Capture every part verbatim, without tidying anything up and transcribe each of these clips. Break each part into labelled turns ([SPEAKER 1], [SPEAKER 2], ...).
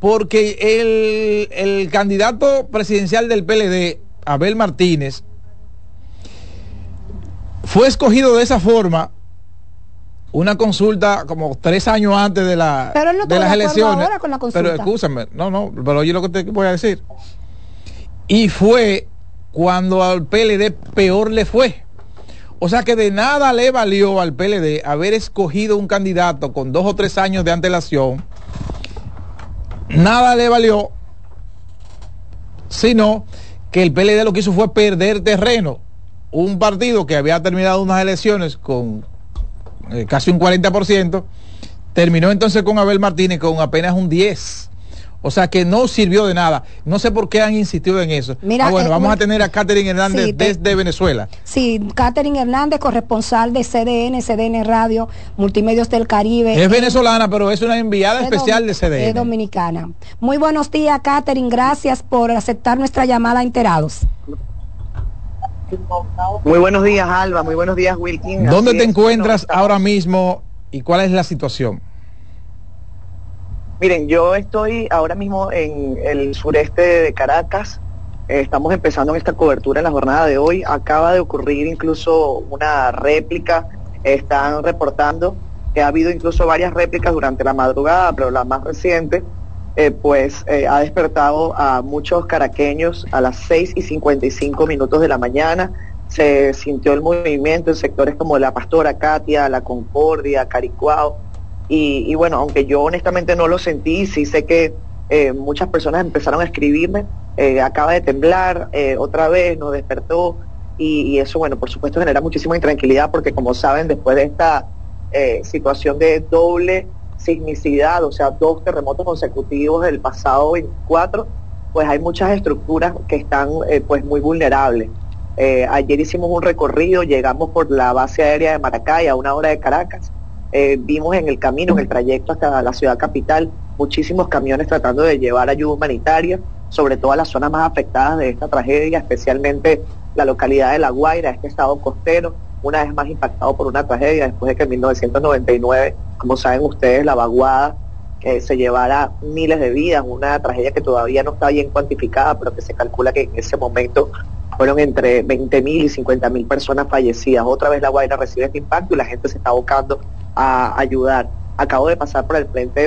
[SPEAKER 1] porque el, el candidato presidencial del P L D, Abel Martínez, fue escogido de esa forma, una consulta como tres años antes de, la,
[SPEAKER 2] pero él no
[SPEAKER 1] de las
[SPEAKER 2] de
[SPEAKER 1] elecciones.
[SPEAKER 2] Ahora con la consulta.
[SPEAKER 1] Pero escúchame, no, no, pero oye lo que te voy a decir. Y fue cuando al P L D peor le fue. O sea que de nada le valió al P L D haber escogido un candidato con dos o tres años de antelación. Nada le valió, sino que el P L D lo que hizo fue perder terreno. Un partido que había terminado unas elecciones con eh, casi un cuarenta por ciento, terminó entonces con Abel Martínez con apenas un diez por ciento. O sea que no sirvió de nada. No sé por qué han insistido en eso.
[SPEAKER 2] Mira,
[SPEAKER 1] ah, bueno,
[SPEAKER 2] eh,
[SPEAKER 1] vamos
[SPEAKER 2] muy,
[SPEAKER 1] a tener a Catherine Hernández
[SPEAKER 2] sí, te,
[SPEAKER 1] desde Venezuela.
[SPEAKER 2] Sí, Catherine Hernández, corresponsal de C D N, C D N Radio, Multimedios del Caribe.
[SPEAKER 1] Es venezolana, pero es una enviada es especial de C D N.
[SPEAKER 2] Es dominicana. Muy buenos días, Catherine. Gracias por aceptar nuestra llamada a Enterados.
[SPEAKER 3] Muy buenos días, Alba. Muy buenos días, Wilkin.
[SPEAKER 1] ¿Dónde
[SPEAKER 3] Así
[SPEAKER 1] te
[SPEAKER 3] es,
[SPEAKER 1] encuentras
[SPEAKER 3] no,
[SPEAKER 1] ahora mismo y cuál es la situación?
[SPEAKER 3] Miren, yo estoy ahora mismo en el sureste de Caracas. Eh, estamos empezando esta cobertura en la jornada de hoy. Acaba de ocurrir incluso una réplica. Eh, están reportando que ha habido incluso varias réplicas durante la madrugada, pero la más reciente, eh, pues eh, ha despertado a muchos caraqueños a las seis y cincuenta y cinco minutos de la mañana. Se sintió el movimiento en sectores como La Pastora, Katia, La Concordia, Caricuao. Y, y bueno, aunque yo honestamente no lo sentí, sí sé que eh, muchas personas empezaron a escribirme, eh, acaba de temblar, eh, otra vez nos despertó, y, y eso, bueno, por supuesto genera muchísima intranquilidad, porque como saben, después de esta eh, situación de doble sismicidad, o sea, dos terremotos consecutivos el pasado veinticuatro, pues hay muchas estructuras que están eh, pues muy vulnerables. Eh, ayer hicimos un recorrido, llegamos por la base aérea de Maracay a una hora de Caracas. Eh, vimos en el camino, en el trayecto hasta la ciudad capital, muchísimos camiones tratando de llevar ayuda humanitaria, sobre todo a las zonas más afectadas de esta tragedia, especialmente la localidad de La Guaira, este estado costero, una vez más impactado por una tragedia, después de que en mil novecientos noventa y nueve, como saben ustedes, la vaguada eh, se llevara miles de vidas, una tragedia que todavía no está bien cuantificada, pero que se calcula que en ese momento fueron entre veinte mil y cincuenta mil personas fallecidas. Otra vez La Guaira recibe este impacto y la gente se está abocando a ayudar. Acabo de pasar por el frente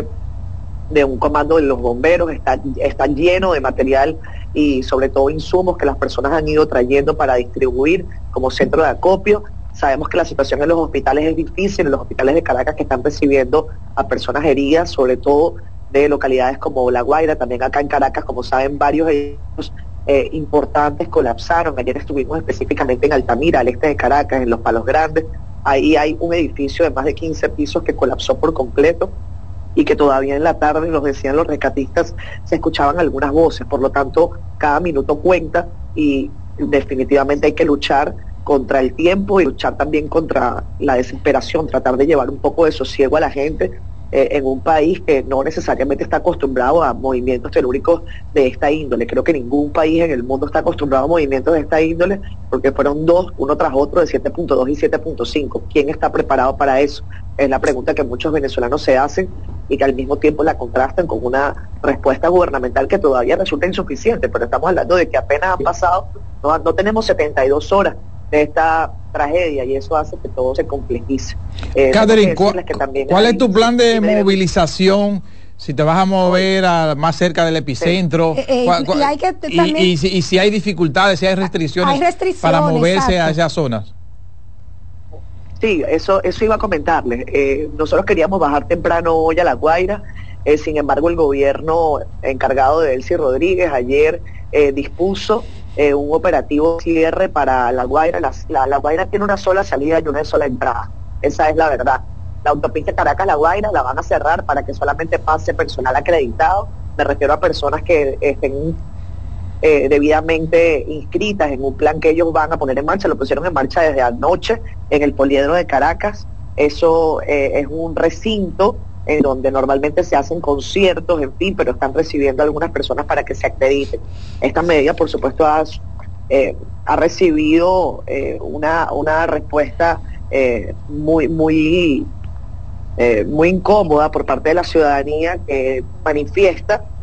[SPEAKER 3] de un comando de los bomberos, está, está lleno de material y sobre todo insumos que las personas han ido trayendo para distribuir como centro de acopio. Sabemos que la situación en los hospitales es difícil, en los hospitales de Caracas, que están recibiendo a personas heridas, sobre todo de localidades como La Guaira. También acá en Caracas, como saben, varios edificios eh, importantes colapsaron. Ayer estuvimos específicamente en Altamira, al este de Caracas, en Los Palos Grandes. Ahí hay un edificio de más de quince pisos que colapsó por completo y que todavía en la tarde, nos decían los rescatistas, se escuchaban algunas voces. Por lo tanto, cada minuto cuenta y definitivamente hay que luchar contra el tiempo y luchar también contra la desesperación, tratar de llevar un poco de sosiego a la gente eh, en un país que no necesariamente está acostumbrado a movimientos telúricos de esta índole. Creo que ningún país en el mundo está acostumbrado a movimientos de esta índole, porque fueron dos, uno tras otro, de siete punto dos y siete punto cinco. ¿Quién está preparado para eso? Es la pregunta que muchos venezolanos se hacen y que al mismo tiempo la contrastan con una respuesta gubernamental que todavía resulta insuficiente, pero estamos hablando de que apenas han pasado, no, no tenemos setenta y dos horas de esta tragedia, y eso hace que todo se complejice. Eh,
[SPEAKER 1] Catherine, ¿cuál, ¿cuál es tu plan de
[SPEAKER 3] de
[SPEAKER 1] movilización? Si te vas a mover a, más cerca del epicentro,
[SPEAKER 2] sí. eh, eh, y, hay que
[SPEAKER 1] y,
[SPEAKER 2] también,
[SPEAKER 1] y, si, y si hay dificultades, si hay restricciones,
[SPEAKER 2] hay restricciones
[SPEAKER 1] para moverse
[SPEAKER 2] exacto.
[SPEAKER 1] a esas zonas.
[SPEAKER 3] Sí, eso, eso iba a comentarles. Eh, nosotros queríamos bajar temprano hoy a La Guaira, eh, sin embargo el gobierno encargado de Delcy Rodríguez ayer eh, dispuso eh, un operativo cierre para La Guaira. La, la, la Guaira tiene una sola salida y una sola entrada, esa es la verdad. La autopista Caracas-La Guaira la van a cerrar para que solamente pase personal acreditado, me refiero a personas que estén eh, debidamente inscritas en un plan que ellos van a poner en marcha. Lo pusieron en marcha desde anoche en el Poliedro de Caracas. Eso eh, es un recinto en donde normalmente se hacen conciertos, en fin, pero están recibiendo a algunas personas para que se acrediten. Esta medida, por supuesto, ha, eh, ha recibido eh, una, una respuesta eh, muy, muy, eh, muy incómoda por parte de la ciudadanía, que manifiesta